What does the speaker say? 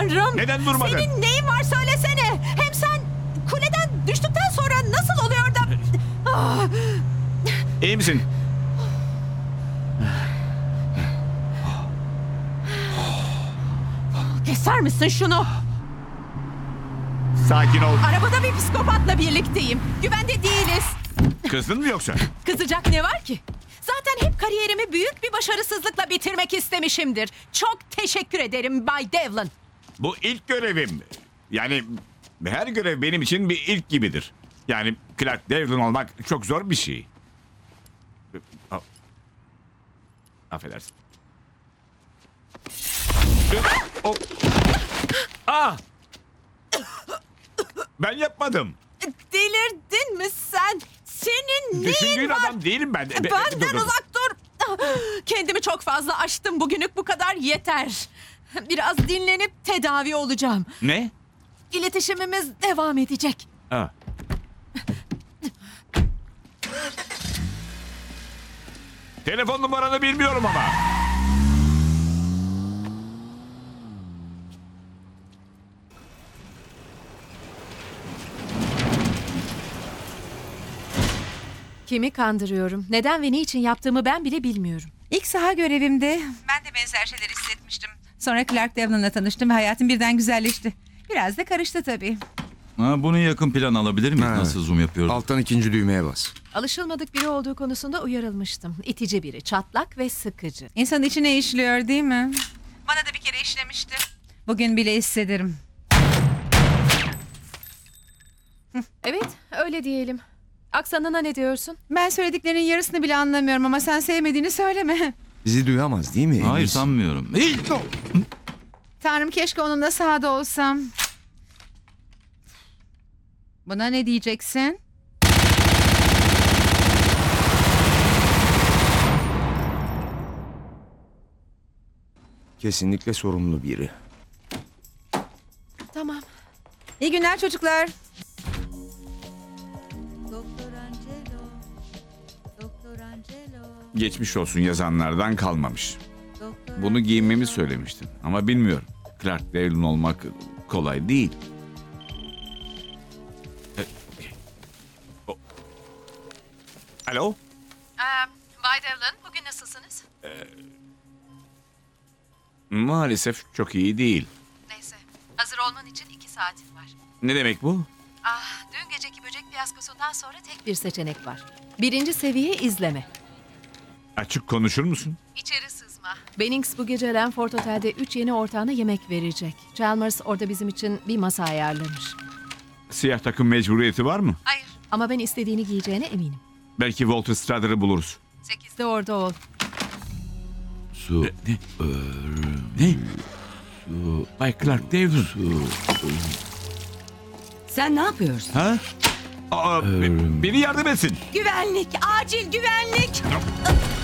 Tanrım! Neden durmadın? Senin neyin var söylesene! Hem sen kuleden düştükten sonra nasıl oluyor da... Ah! İyi misin? Keser misin şunu? Sakin ol. Arabada bir psikopatla birlikteyim. Güvende değiliz. Kızdın mı yoksa? Kızacak ne var ki? Zaten hep kariyerimi büyük bir başarısızlıkla bitirmek istemişimdir. Çok teşekkür ederim Bay Devlin. Bu ilk görevim. Yani her görev benim için bir ilk gibidir. Yani Clark Devlin olmak çok zor bir şey. Affedersin. Oh. Ah! Ben yapmadım. Delirdin mi sen? Senin Düşündüğün neyin var? adam değilim ben. Benden Dur. uzak dur. Kendimi çok fazla aştım. Bugünlük bu kadar yeter. Biraz dinlenip tedavi olacağım. Ne? İletişimimiz devam edecek. Ha. Telefon numaranı bilmiyorum ama. Kimi kandırıyorum? Neden ve niçin yaptığımı ben bile bilmiyorum. İlk saha görevimde ben de benzer şeyler hissetmiştim. Sonra Clark Devlin'la tanıştım ve hayatım birden güzelleşti. Biraz da karıştı tabii. Bunu yakın plan alabilir miyiz? Ha. Nasıl zoom yapıyoruz? Alttan ikinci düğmeye bas. Alışılmadık biri olduğu konusunda uyarılmıştım. İtici biri, çatlak ve sıkıcı. İnsanın içine işliyor değil mi? Bana da bir kere işlemişti. Bugün bile hissederim. Evet, öyle diyelim. Aksanına ne diyorsun? Ben söylediklerinin yarısını bile anlamıyorum ama sen sevmediğini söyleme. Bizi duyamaz değil mi? Hayır Enis? sanmıyorum. Tanrım keşke onunla sahada olsam. Buna ne diyeceksin? Kesinlikle sorumlu biri. Tamam. İyi günler çocuklar. Geçmiş olsun yazanlardan kalmamış. Bunu giyinmemi söylemiştin ama bilmiyorum. Clark Devlin olmak kolay değil. Alo? Bay Devlin, bugün nasılsınız? Maalesef çok iyi değil. Neyse, hazır olman için 2 saatin var. Ne demek bu? Dün geceki böcek fiyaskosundan sonra tek bir seçenek var. 1. seviye izleme. Açık konuşur musun? İçeri sızma. Bennings bu gece Lanford Otel'de 3 yeni ortağına yemek verecek. Chalmers orada bizim için bir masa ayarlamış. Siyah takım mecburiyeti var mı? Hayır. Ama ben istediğini giyeceğine eminim. Belki Walter Strader'ı buluruz. 8'de orada ol. Su. Ne? Bay Clark Devlin. Sen ne yapıyorsun? Ha? Biri yardım etsin. Güvenlik! Acil güvenlik!